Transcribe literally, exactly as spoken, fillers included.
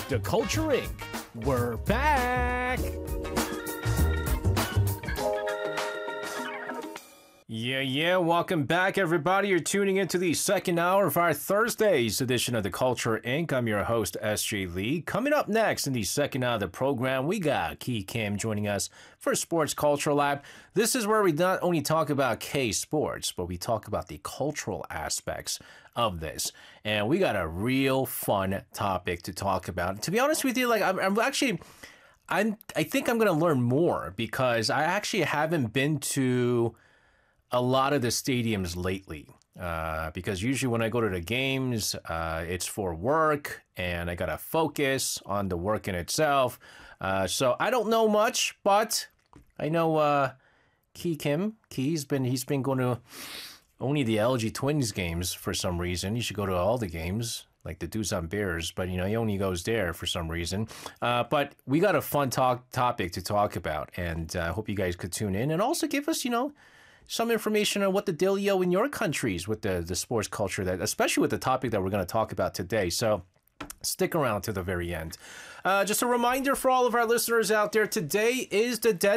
The Culture Incorporated. We're back! Yeah, yeah, welcome back, everybody. You're tuning into the second hour of our Thursday's edition of The Culture Incorporated. I'm your host, S J Lee. Coming up next in the second hour of the program, we got Ki Kim joining us for Sports Culture Lab. This is where we not only talk about K-Sports, but we talk about the cultural aspects of this. And we got a real fun topic to talk about. To be honest with you, like I'm, I'm actually... I'm, I think I'm going to learn more because I actually haven't been to a lot of the stadiums lately, uh, because usually when I go to the games, uh, it's for work and I got to focus on the work in itself. Uh, so I don't know much, but I know uh, Ki Kim, Ki's been, he's been going to only the L G Twins games for some reason. He should go to all the games, like the Doosan Bears, but you know, he only goes there for some reason. Uh, but we got a fun talk topic to talk about, and I uh, hope you guys could tune in and also give us, you know, some information on what the dealio in your countries with the, the sports culture, that especially with the topic that we're going to talk about today. So stick around to the very end. Uh, just a reminder for all of our listeners out there, today is the deadline